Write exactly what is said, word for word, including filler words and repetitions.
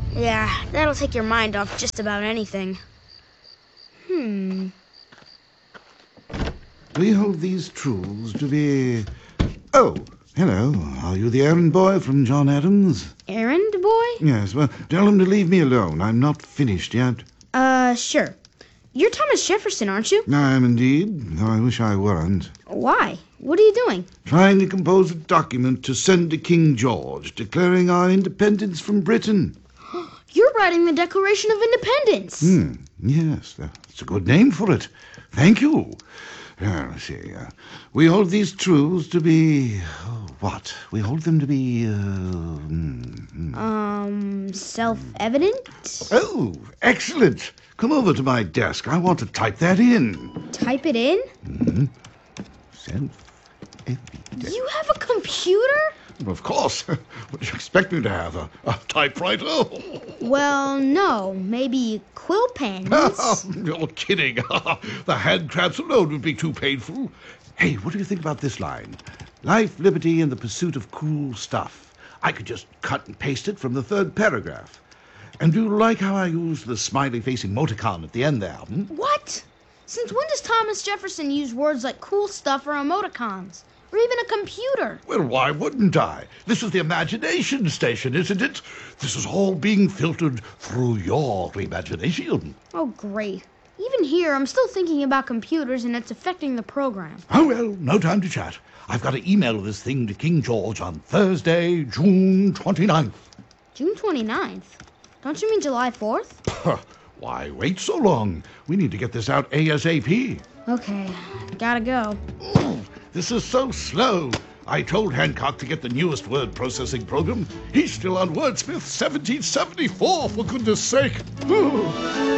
Yeah, that'll take your mind off just about anything. Hmm. We hold these truths to be... Oh, hello. Are you the errand boy from John Adams? Errand boy? Yes, well, tell him to leave me alone. I'm not finished yet. Uh, sure. You're Thomas Jefferson, aren't you? I am indeed, though I wish I weren't. Why? What are you doing? Trying to compose a document to send to King George, declaring our independence from Britain. You're writing the Declaration of Independence. Hmm, yes, that's a good name for it. Thank you. Uh, let's see. Uh, we hold these truths to be... Oh, what? We hold them to be... Uh, mm, mm. Um, self-evident? Oh, excellent. Come over to my desk. I want to type that in. Type it in? Mm-hmm. Self-evident. You have a computer? Well, of course. What do you expect me to have? A, a typewriter? Well, no. Maybe quill pens. You're kidding. The hand cramps alone would be too painful. Hey, what do you think about this line? Life, liberty, and the pursuit of cool stuff. I could just cut and paste it from the third paragraph. And do you like how I use the smiley-face emoticon at the end there? Hmm? What? Since when does Thomas Jefferson use words like cool stuff or emoticons? Or even a computer? Well, why wouldn't I? This is the imagination station, isn't it? This is all being filtered through your imagination. Oh, great. Even here, I'm still thinking about computers and it's affecting the program. Oh, well, no time to chat. I've got to email this thing to King George on Thursday, June twenty-ninth. June twenty-ninth? Don't you mean July fourth? Why wait so long? We need to get this out ASAP. Okay, gotta go. Ooh, this is so slow. I told Hancock to get the newest word processing program. He's still on Wordsmith seventeen seventy-four, for goodness sake. Ooh.